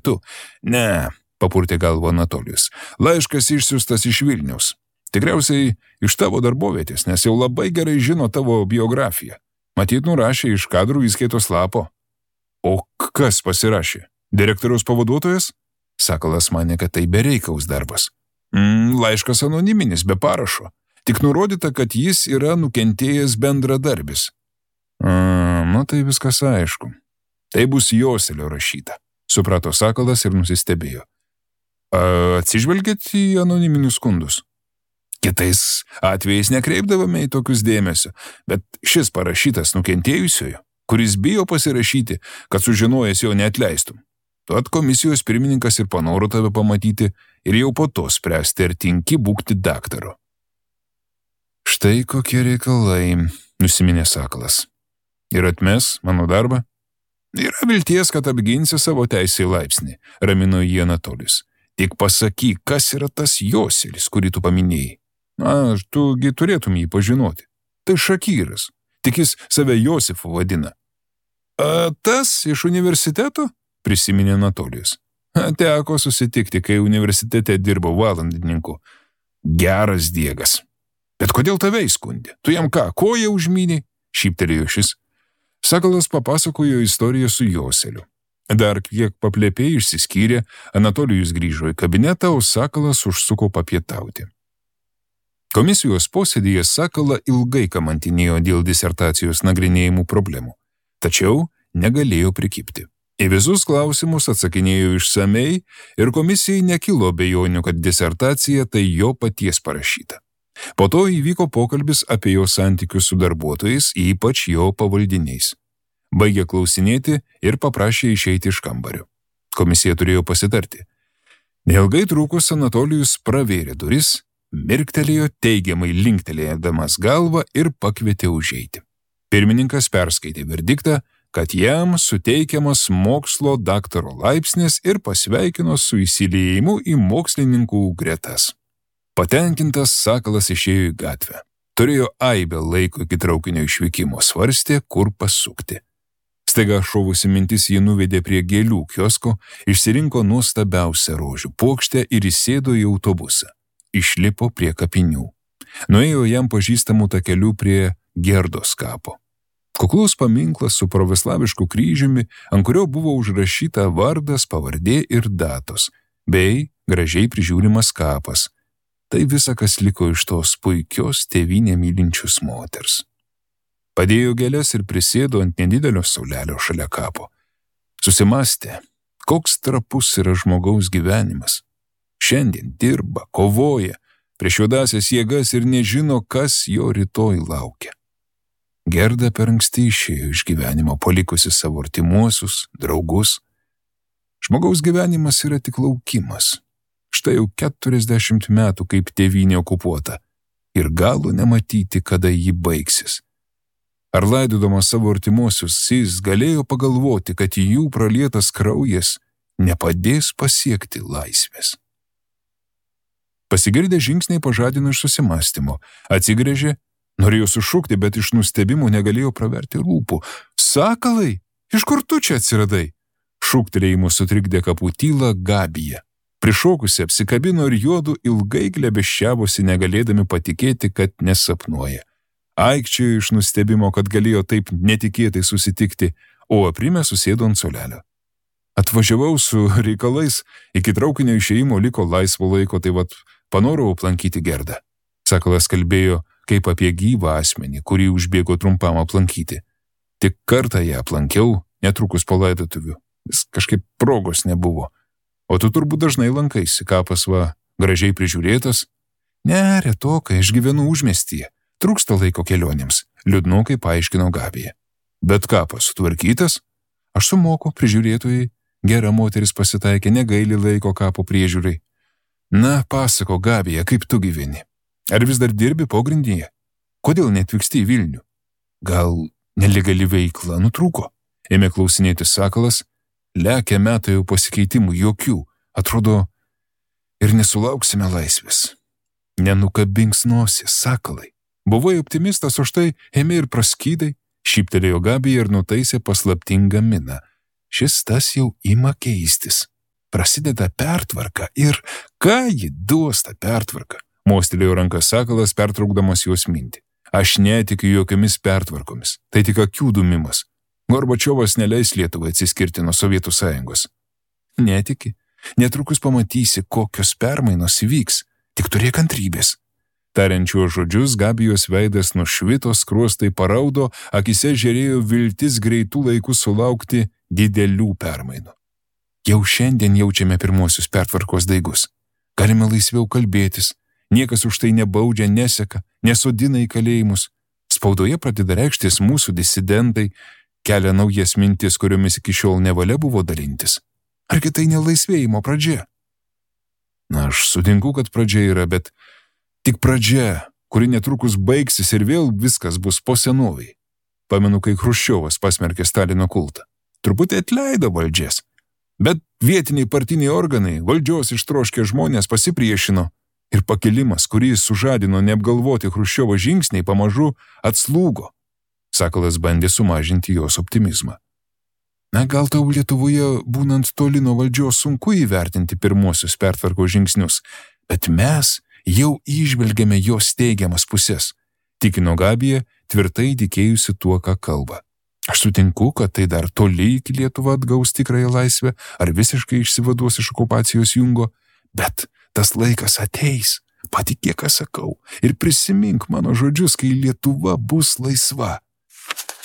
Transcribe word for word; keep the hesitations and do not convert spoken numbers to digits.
tu. Ne, papurtė galvo Anatolijus. Laiškas išsiųstas iš Vilniaus. Tikriausiai iš tavo darbovietės, nes jau labai gerai žino tavo biografiją. Matyt, nurašė iš kadrų įskaitos lapo. O kas pasirašė? Direktoriaus pavaduotojas? Sakalas manė, kad tai bereikaus darbas. Mm, laiškas anoniminis, be parašo. Tik nurodyta, kad jis yra nukentėjęs bendradarbis. A, nu tai viskas aišku. Tai bus Joselio rašyta, suprato Sakalas ir nusistebėjo. A, atsižvelgėt į anoniminius skundus? Kitais atvejais nekreipdavome į tokius dėmesio, bet šis parašytas nukentėjusiojo, kuris bijo pasirašyti, kad sužinojęs jo neatleistum. Tuot komisijos pirmininkas ir panoro tave pamatyti ir jau po to spręsti, ar tinki būti daktaru. Štai kokie reikalai, nusiminė Sakalas. Ir atmes mano darbą? Yra vilties, kad apginsi savo teisę į laipsnį, ramino jį Anatolijus. Tik pasakyk, kas yra tas Joselis, kurį tu paminėjai. Na, tugi turėtum jį pažinoti. Tai Šakyras, tik jis save Josifu vadina. A, tas iš universiteto? Prisiminė Anatolijus. Teko susitikti, kai universitete dirbau valandininku. Geras diegas. Bet kodėl tave įskundė? Tu jam ką, koją užmynė? Šyptelėjo šis. Sakalas papasakojo istoriją su Joseliu. Dar kiek paplėpėjai išsiskyrė, Anatolijus grįžo į kabinetą, o Sakalas užsuko papietauti. Komisijos posėdėje Sakalą ilgai kamantinėjo dėl disertacijos nagrinėjimų problemų, tačiau negalėjo prikibti. Į visus klausimus atsakinėjo išsamei ir komisijai nekilo abejonių, kad disertacija tai jo paties parašyta. Po to įvyko pokalbis apie jo santykius su darbuotojais, ypač jo pavaldiniais. Baigė klausinėti ir paprašė išeiti iš kambario. Komisija turėjo pasitarti. Neilgai trukus Anatolijus pravėrė duris, mirktelėjo teigiamai linktelėdamas galvą ir pakvietė užeiti. Pirmininkas perskaitė verdiktą, kad jam suteikiamas mokslo daktaro laipsnis ir pasveikino su įsiliejimu į mokslininkų gretas. Patenkintas Sakalas išėjo į gatvę. Turėjo aibę laiko iki traukinio išvykimo, svarstė, kur pasukti. Staiga šovusi mintis jį nuvedė prie gėlių kiosko, išsirinko nuostabiausią rožių puokštę ir įsėdo į autobusą. Išlipo prie kapinių. Nuėjo jam pažįstamų takelių prie Gerdos kapo. Kuklus paminklas su pravoslavišku kryžiumi, ant kurio buvo užrašyta vardas, pavardė ir datos, bei gražiai prižiūrimas kapas. Tai visa, kas liko iš tos puikios tėvynę mylinčius moters. Padėjo gėles ir prisėdo ant nedidelio saulelio šalia kapo. Susimastė, koks trapus yra žmogaus gyvenimas. Šiandien dirba, kovoja, prieš juodasias jėgas ir nežino, kas jo rytoj laukia. Gerda per anksti išėjo iš gyvenimo, palikusi savo artimuosius, draugus. Žmogaus gyvenimas yra tik laukimas. Štai jau keturiasdešimt metų kaip tėvynė okupuota ir galo nematyti, kada ji baigsis. Ar laidodamas savo artimuosius, jis galėjo pagalvoti, kad jų pralietas kraujas nepadės pasiekti laisvės. Pasigirdė žingsniai pažadino iš susimastymo, atsigręžė, norėjo sušukti, bet iš nustebimo negalėjo praverti lūpų. Sakalai, iš kur tu čia atsiradai? Šūktelėjimu sutrikdė kapų tylą Gabija. Prišokusi apsikabino ir juodu ilgai glebeščiavosi, negalėdami patikėti, kad nesapnuoja. Aikčiojo iš nustebimo, kad galėjo taip netikėtai susitikti, o aprimę susėdo ant suolelio. Atvažiavau su reikalais, iki traukinio išėjimo liko laisvo laiko, tai vat panorau aplankyti Gerdą. Sakalas kalbėjo kaip apie gyvą asmenį, kurį užbėgo trumpam aplankyti. Tik kartą ją aplankiau, netrukus po laidotuvių. Vis kažkaip progos nebuvo. O tu turbūt dažnai lankaisi, kapas va gražiai prižiūrėtas. Ne, retokai, aš gyvenu užmiestyje. Trūksta laiko kelionėms, liūdnokai paaiškino Gabija. Bet kapas sutvarkytas? Aš sumoku prižiūrėtojai. Gera moteris pasitaikė, negaili laiko kapo priežiūrai. Na, pasako, Gabija, kaip tu gyveni? Ar vis dar dirbi pogrindyje? Kodėl neatvyksti į Vilnių? Gal nelegali veikla nutrūko? Ėmė klausinėti Sakalas. Lekia metai jau pasikeitimų jokių. Atrodo, ir nesulauksime laisvės. Nenukabinks nosį, Sakalai. Buvai optimistas, o štai ėmė ir praskydai. Šyptelėjo Gabija ir nutaisė paslaptingą miną. Šis tas jau ima keistis. prasideda pertvarka ir ką ji duos tą pertvarką? Mostelėjo rankas Sakalas, pertraukdamas jos mintį. Aš netikiu jokiamis pertvarkomis. Tai tik akių dumimas. Gorbačiovas neleis Lietuvai atsiskirti nuo Sovietų sąjungos. Netiki. Netrukus pamatysi, kokios permainos įvyks. Tik turėk kantrybės. Tariančiuo žodžius, Gabijos veidas nušvito, skruostai paraudo, akise žėrėjo viltis greitų laikų sulaukti didelių permainų. Jau šiandien jaučiame pirmosius pertvarkos daigus. Galime laisviau kalbėtis. Niekas už tai nebaudžia, neseka, nesodina į kalėjimus. Spaudoje pradeda reikštis mūsų disidentai, kelia naujas mintis, kuriomis iki šiol nevalia buvo dalintis. Argi tai nelaisvėjimo pradžia? Na, aš sutinku, kad pradžia yra, bet tik pradžia, kuri netrukus baigsis ir vėl viskas bus po senoviai. Pamenu, kai Chruščiovas pasmerkė Stalino kultą. Truputį atleido valdžias, bet vietiniai partiniai organai, valdžios ištroškę žmonės pasipriešino ir pakilimas, kurį sužadino neapgalvoti Chruščiovo žingsniai, pamažu atslūgo. Sakalas bandė sumažinti jos optimizmą. Na, gal tau Lietuvoje, būnant toli nuo valdžios, sunku įvertinti pirmosius pertvarkos žingsnius, bet mes jau įžvelgėme jos teigiamas pusės, tikino Gabija, tvirtai tikėjusi tuo, ką kalba. Aš sutinku, kad tai dar toli iki Lietuva atgaus tikrąją laisvę ar visiškai išsivaduos iš okupacijos jungo, bet tas laikas ateis, patikėk, ką sakau, ir prisimink mano žodžius, kai Lietuva bus laisva.